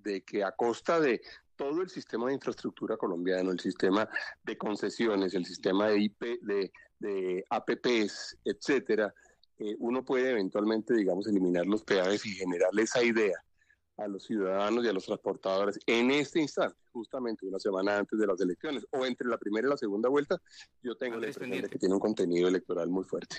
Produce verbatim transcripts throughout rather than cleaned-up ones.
de que a costa de todo el sistema de infraestructura colombiano, el sistema de concesiones, el sistema de, I P, de, de A P Ps, etcétera, eh, uno puede eventualmente, digamos, eliminar los peajes y generarle esa idea a los ciudadanos y a los transportadores en este instante, justamente una semana antes de las elecciones, o entre la primera y la segunda vuelta, yo tengo Andrés, la impresión pendiente. de que tiene un contenido electoral muy fuerte.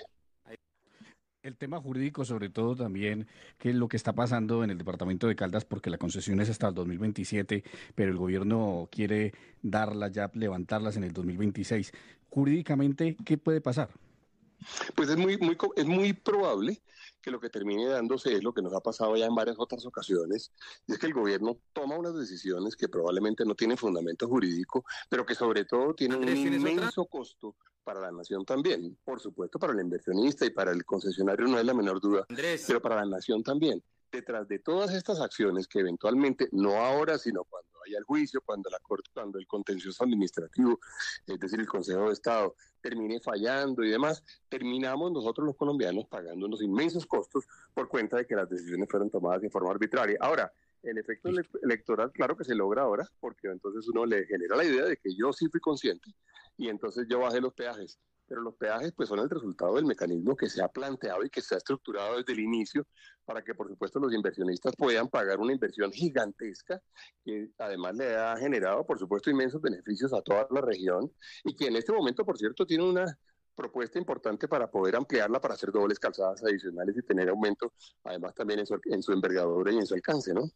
El tema jurídico, sobre todo también, qué es lo que está pasando en el departamento de Caldas, porque la concesión es hasta el dos mil veintisiete, pero el gobierno quiere darlas ya, levantarlas en el dos mil veintiséis. Jurídicamente, ¿qué puede pasar? Pues es muy, muy, es muy probable que lo que termine dándose es lo que nos ha pasado ya en varias otras ocasiones, y es que el gobierno toma unas decisiones que probablemente no tienen fundamento jurídico, pero que sobre todo tienen Andrés, un inmenso otra? costo para la nación también. Por supuesto, para el inversionista y para el concesionario no es la menor duda, Andrés. pero para la nación también. Detrás de todas estas acciones que eventualmente, no ahora, sino cuando haya el juicio, cuando la corte, cuando el contencioso administrativo, es decir, el Consejo de Estado, termine fallando y demás, terminamos nosotros los colombianos pagando unos inmensos costos por cuenta de que las decisiones fueron tomadas de forma arbitraria. Ahora, el efecto ele- electoral, claro que se logra ahora, porque entonces uno le genera la idea de que yo sí fui consciente y entonces yo bajé los peajes. Pero los peajes pues son el resultado del mecanismo que se ha planteado y que se ha estructurado desde el inicio para que por supuesto los inversionistas puedan pagar una inversión gigantesca que además le ha generado por supuesto inmensos beneficios a toda la región y que en este momento por cierto tiene una propuesta importante para poder ampliarla para hacer dobles calzadas adicionales y tener aumento además también en su, en su envergadura y en su alcance, ¿no?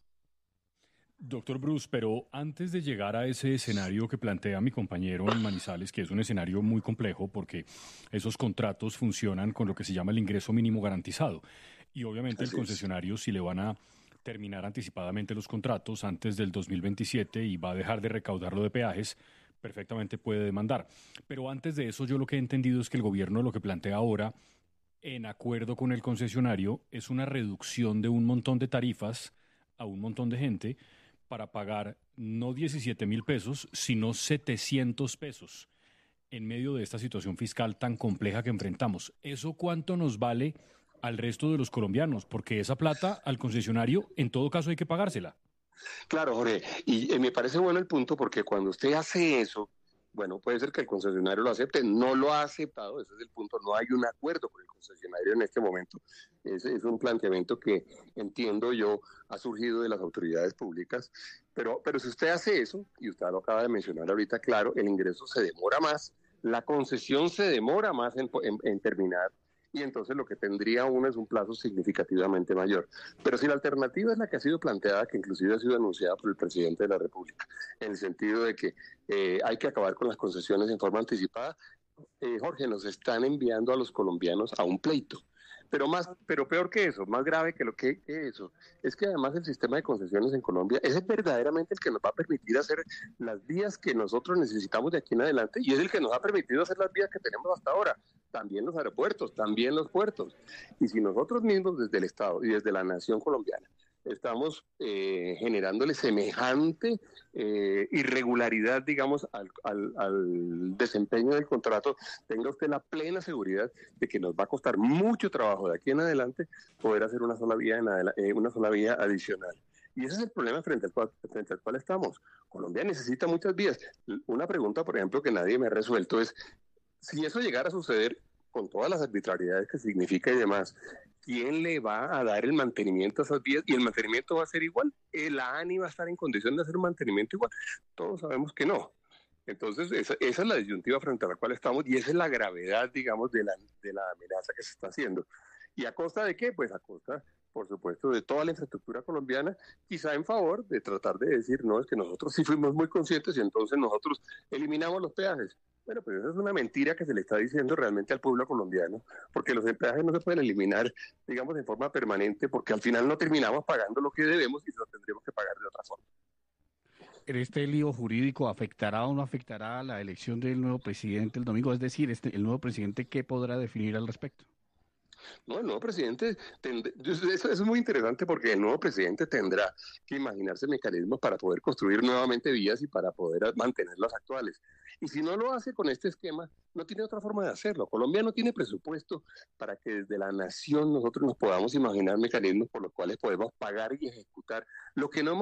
Doctor Bruce, pero antes de llegar a ese escenario que plantea mi compañero en Manizales, que es un escenario muy complejo porque esos contratos funcionan con lo que se llama el ingreso mínimo garantizado. Y obviamente Así el concesionario, es. si le van a terminar anticipadamente los contratos antes del dos mil veintisiete y va a dejar de recaudarlo de peajes, perfectamente puede demandar. Pero antes de eso, yo lo que he entendido es que el gobierno lo que plantea ahora, en acuerdo con el concesionario, es una reducción de un montón de tarifas a un montón de gente para pagar no diecisiete mil pesos, sino setecientos pesos en medio de esta situación fiscal tan compleja que enfrentamos. ¿Eso cuánto nos vale al resto de los colombianos? Porque esa plata al concesionario, en todo caso, hay que pagársela. Claro, Jorge, y eh, me parece bueno el punto porque cuando usted hace eso, bueno, puede ser que el concesionario lo acepte, no lo ha aceptado, ese es el punto, no hay un acuerdo con el concesionario en este momento. Ese es un planteamiento que entiendo yo ha surgido de las autoridades públicas, pero, pero si usted hace eso, y usted lo acaba de mencionar ahorita, claro, el ingreso se demora más, la concesión se demora más en, en, en terminar, y entonces lo que tendría uno es un plazo significativamente mayor. Pero si la alternativa es la que ha sido planteada, que inclusive ha sido anunciada por el presidente de la República, en el sentido de que eh, hay que acabar con las concesiones en forma anticipada, eh, Jorge, nos están enviando a los colombianos a un pleito. Pero más, pero peor que eso, más grave que lo que, que eso, es que además el sistema de concesiones en Colombia es verdaderamente el que nos va a permitir hacer las vías que nosotros necesitamos de aquí en adelante y es el que nos ha permitido hacer las vías que tenemos hasta ahora, también los aeropuertos, también los puertos. Y si nosotros mismos desde el Estado y desde la nación colombiana estamos eh, generándole semejante eh, irregularidad, digamos, al, al, al desempeño del contrato, tenga usted la plena seguridad de que nos va a costar mucho trabajo de aquí en adelante poder hacer una sola vía, en adela- eh, una sola vía adicional. Y ese es el problema frente al, cual, frente al cual estamos. Colombia necesita muchas vías. Una pregunta, por ejemplo, que nadie me ha resuelto es, si eso llegara a suceder con todas las arbitrariedades que significa y demás, ¿quién le va a dar el mantenimiento a esas vías? Y el mantenimiento va a ser igual. ¿El ANI va a estar en condición de hacer un mantenimiento igual? Todos sabemos que no. Entonces, esa, esa es la disyuntiva frente a la cual estamos y esa es la gravedad, digamos, de la, de la amenaza que se está haciendo. ¿Y a costa de qué? Pues a costa, por supuesto, de toda la infraestructura colombiana, quizá en favor de tratar de decir, no, es que nosotros sí fuimos muy conscientes y entonces nosotros eliminamos los peajes. Bueno, pues esa es una mentira que se le está diciendo realmente al pueblo colombiano, porque los peajes no se pueden eliminar, digamos, en forma permanente, porque al final no terminamos pagando lo que debemos y lo tendremos que pagar de otra forma. ¿Este lío jurídico afectará o no afectará a la elección del nuevo presidente el domingo? Es decir, este, el nuevo presidente, ¿qué podrá definir al respecto? No, el nuevo presidente, tend- eso es muy interesante porque el nuevo presidente tendrá que imaginarse mecanismos para poder construir nuevamente vías y para poder mantener las actuales. Y si no lo hace con este esquema, no tiene otra forma de hacerlo. Colombia no tiene presupuesto para que desde la nación nosotros nos podamos imaginar mecanismos por los cuales podemos pagar y ejecutar lo que no